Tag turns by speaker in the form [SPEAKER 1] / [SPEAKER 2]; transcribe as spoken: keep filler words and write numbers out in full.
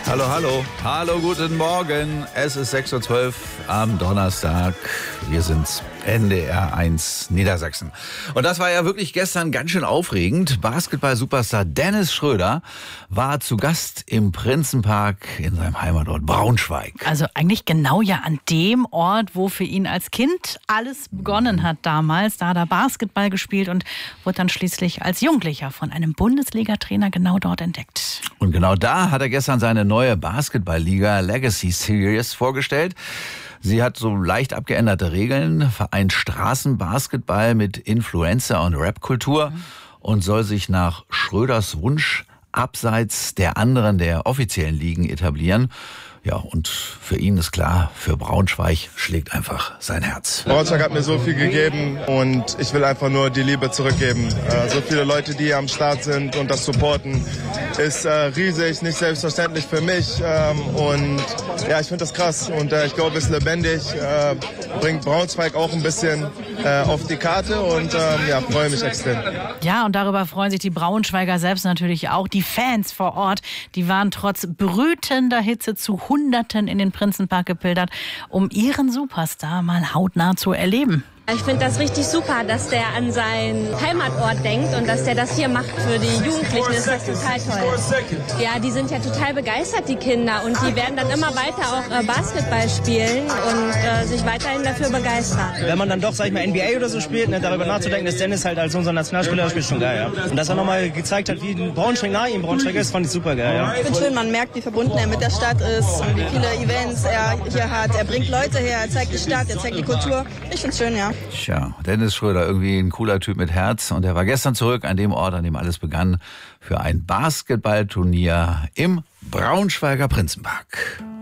[SPEAKER 1] Hallo, hallo. Hallo, guten Morgen. Es ist sechs Uhr zwölf am Donnerstag. Wir sind's, N D R eins Niedersachsen. Und das war ja wirklich gestern ganz schön aufregend. Basketball-Superstar Dennis Schröder war zu Gast im Prinzenpark in seinem Heimatort Braunschweig.
[SPEAKER 2] Also eigentlich genau ja an dem Ort, wo für ihn als Kind alles begonnen hat damals. Da hat er Basketball gespielt und wurde dann schließlich als Jugendlicher von einem Bundesliga-Trainer genau dort entdeckt.
[SPEAKER 1] Und genau da hat er gestern seine neue Basketball-Liga Legacy Series vorgestellt. Sie hat so leicht abgeänderte Regeln, vereint Straßenbasketball mit Influencer- und Rap-Kultur und soll sich nach Schröders Wunsch abseits der anderen, der offiziellen Ligen etablieren. Ja, und für ihn ist klar, für Braunschweig schlägt einfach sein Herz.
[SPEAKER 3] Braunschweig hat mir so viel gegeben und ich will einfach nur die Liebe zurückgeben. Äh, so viele Leute, die hier am Start sind und das supporten, ist äh, riesig, nicht selbstverständlich für mich. Ähm, und ja, ich finde das krass und äh, ich glaube, es ist lebendig, äh, bringt Braunschweig auch ein bisschen äh, auf die Karte und ähm, ja, freue mich extrem.
[SPEAKER 2] Ja, und darüber freuen sich die Braunschweiger selbst natürlich auch. Die Fans vor Ort, die waren trotz brütender Hitze zu Hunderten in den Prinzenpark gepilgert, um ihren Superstar mal hautnah zu erleben.
[SPEAKER 4] Ich finde das richtig super, dass der an seinen Heimatort denkt und dass der das hier macht für die Jugendlichen. Das ist total toll. Ja, die sind ja total begeistert, die Kinder. Und die werden dann immer weiter auch äh, Basketball spielen und äh, sich weiterhin dafür begeistern.
[SPEAKER 5] Wenn man dann doch, sag ich mal, N B A oder so spielt, ne, darüber nachzudenken, ist Dennis halt als unser Nationalspieler, spielt schon geil. Ja. Und dass er nochmal gezeigt hat, wie Braunschweig nahe ihm Braunschweig ist, fand ich super geil. Ja.
[SPEAKER 6] Ich finde schön, man merkt, wie verbunden er mit der Stadt ist und wie viele Events er hier hat. Er bringt Leute her, er zeigt die Stadt, er zeigt die Kultur. Ich finde es schön, ja.
[SPEAKER 1] Tja, Dennis Schröder, irgendwie ein cooler Typ mit Herz. Und er war gestern zurück an dem Ort, an dem alles begann, für ein Basketballturnier im Braunschweiger Prinzenpark.